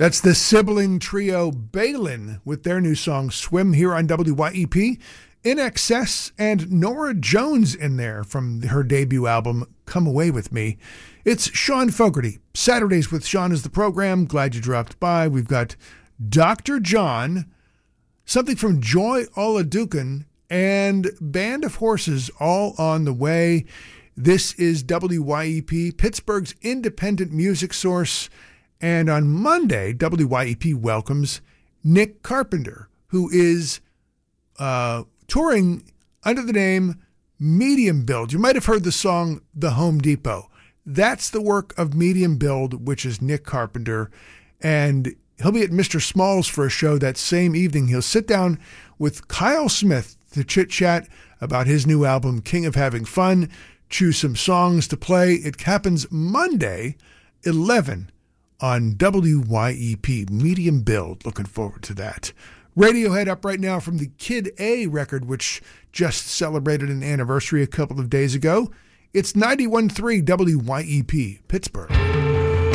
That's the sibling trio Balin with their new song Swim here on WYEP. In Excess and Nora Jones in there from her debut album Come Away With Me. It's Sean Fogarty. Saturdays with Sean is the program. Glad you dropped by. We've got Dr. John, something from Joy Oladukan, and Band of Horses all on the way. This is WYEP, Pittsburgh's independent music source. And on Monday, WYEP welcomes Nick Carpenter, who is touring under the name Medium Build. You might have heard the song The Home Depot. That's the work of Medium Build, which is Nick Carpenter. And he'll be at Mr. Smalls for a show that same evening. He'll sit down with Kyle Smith to chit-chat about his new album, King of Having Fun, choose some songs to play. It happens Monday, 11 on WYEP, Medium Build. Looking forward to that. Radiohead up right now from the Kid A record, which just celebrated an anniversary a couple of days ago. It's 91.3 WYEP, Pittsburgh.